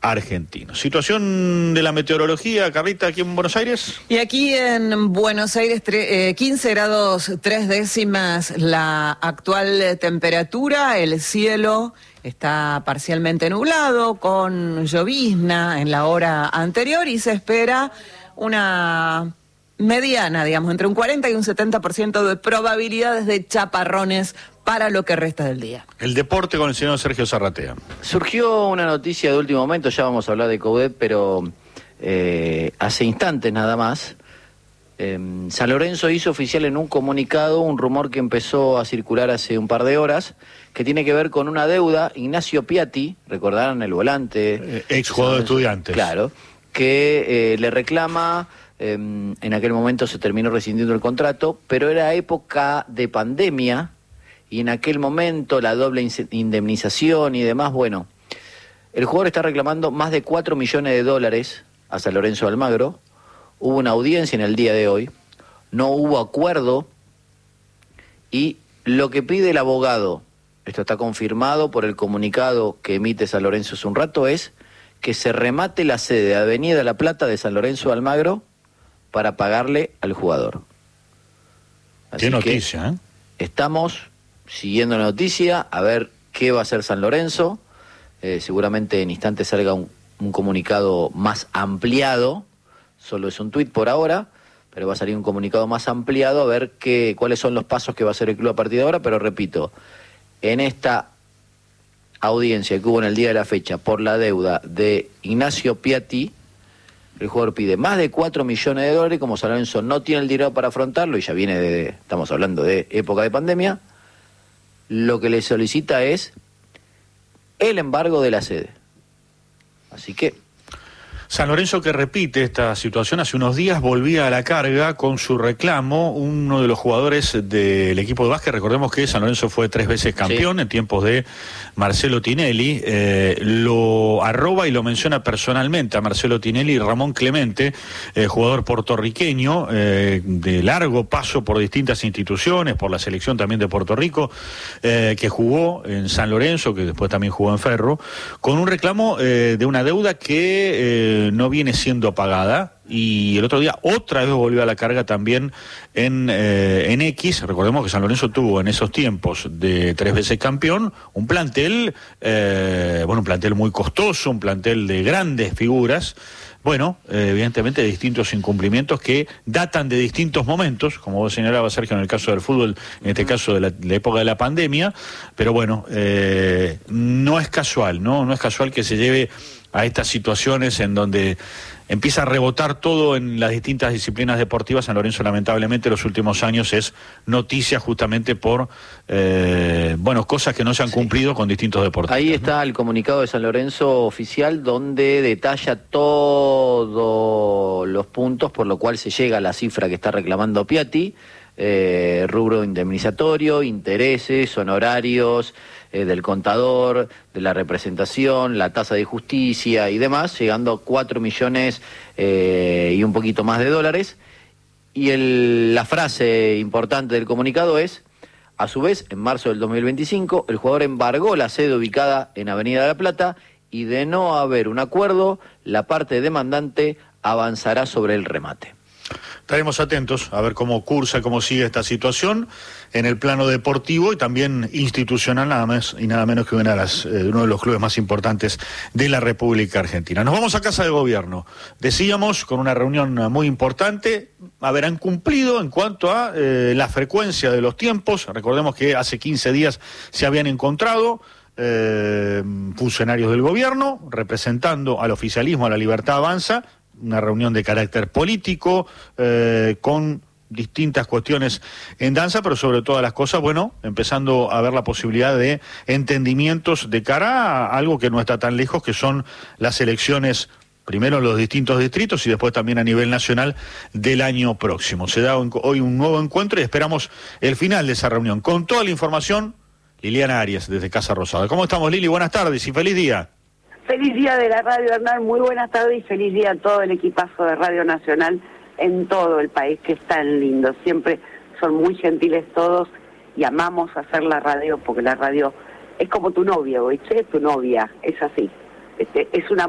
argentino. Situación de la meteorología, Carlita, aquí en Buenos Aires. Y aquí en Buenos Aires, 15 grados 3 décimas la actual temperatura. El cielo está parcialmente nublado, con llovizna en la hora anterior, y se espera una mediana, digamos, entre un 40 y un 70% de probabilidades de chaparrones para lo que resta del día. El deporte con el señor Sergio Zarratea. Surgió una noticia de último momento, ya vamos a hablar de Coudet, pero hace instantes nada más. San Lorenzo hizo oficial en un comunicado un rumor que empezó a circular hace un par de horas, que tiene que ver con una deuda. Ignacio Piatti, recordarán el volante, ex jugador de Estudiantes. Claro, que le reclama. En aquel momento se terminó rescindiendo el contrato, pero era época de pandemia, y en aquel momento la doble indemnización y demás, bueno, el jugador está reclamando más de 4 millones de dólares a San Lorenzo de Almagro. Hubo una audiencia en el día de hoy, no hubo acuerdo, y lo que pide el abogado, esto está confirmado por el comunicado que emite San Lorenzo hace un rato, es que se remate la sede de Avenida La Plata de San Lorenzo de Almagro para pagarle al jugador. Así qué noticia, ¿eh? Estamos siguiendo la noticia, a ver qué va a hacer San Lorenzo. Seguramente en instantes salga un comunicado más ampliado. Solo es un tuit por ahora, pero va a salir un comunicado más ampliado a ver cuáles son los pasos que va a hacer el club a partir de ahora. Pero repito, en esta audiencia que hubo en el día de la fecha por la deuda de Ignacio Piatti, el jugador pide más de 4 millones de dólares, como San Lorenzo no tiene el dinero para afrontarlo, y ya viene estamos hablando de época de pandemia, lo que le solicita es el embargo de la sede. Así que San Lorenzo, que repite esta situación, hace unos días volvía a la carga con su reclamo. Uno de los jugadores del equipo de básquet, recordemos que San Lorenzo fue 3 veces campeón, sí, en tiempos de Marcelo Tinelli, lo arroba y lo menciona personalmente a Marcelo Tinelli. Ramón Clemente, jugador puertorriqueño, de largo paso por distintas instituciones, por la selección también de Puerto Rico, que jugó en San Lorenzo, que después también jugó en Ferro, con un reclamo de una deuda que no viene siendo pagada, y el otro día otra vez volvió a la carga también en X. Recordemos que San Lorenzo tuvo en esos tiempos de 3 veces campeón un plantel, un plantel muy costoso, un plantel de grandes figuras. Bueno, evidentemente distintos incumplimientos que datan de distintos momentos, como vos señalabas, Sergio, en el caso del fútbol, en este caso de la época de la pandemia, pero bueno, no es casual, no es casual que se lleve a estas situaciones en donde empieza a rebotar todo en las distintas disciplinas deportivas. San Lorenzo, lamentablemente, los últimos años es noticia justamente por cosas que no se han cumplido con distintos deportes. Ahí está el comunicado de San Lorenzo oficial, donde detalla todos los puntos por lo cual se llega a la cifra que está reclamando Piatti. Rubro indemnizatorio, intereses, honorarios del contador, de la representación, la tasa de justicia y demás, llegando a 4 millones y un poquito más de dólares. Y la frase importante del comunicado es: a su vez, en marzo del 2025, el jugador embargó la sede ubicada en Avenida de La Plata, y de no haber un acuerdo, la parte demandante avanzará sobre el remate. Estaremos atentos a ver cómo cursa, cómo sigue esta situación en el plano deportivo y también institucional, nada más y nada menos que uno de los clubes más importantes de la República Argentina. Nos vamos a Casa de Gobierno. Decíamos, con una reunión muy importante, habrán cumplido en cuanto a la frecuencia de los tiempos. Recordemos que hace 15 días se habían encontrado funcionarios del gobierno representando al oficialismo, a La Libertad Avanza, una reunión de carácter político, con distintas cuestiones en danza, pero sobre todas las cosas, empezando a ver la posibilidad de entendimientos de cara a algo que no está tan lejos, que son las elecciones, primero en los distintos distritos y después también a nivel nacional del año próximo. Se da hoy un nuevo encuentro y esperamos el final de esa reunión. Con toda la información, Liliana Arias, desde Casa Rosada. ¿Cómo estamos, Lili? Buenas tardes y feliz día. Feliz día de la Radio Hernán, muy buenas tardes y feliz día a todo el equipazo de Radio Nacional en todo el país, que es tan lindo. Siempre son muy gentiles todos y amamos hacer la radio, porque la radio es como tu novia, ¿oíste? Tu novia, es así. Es una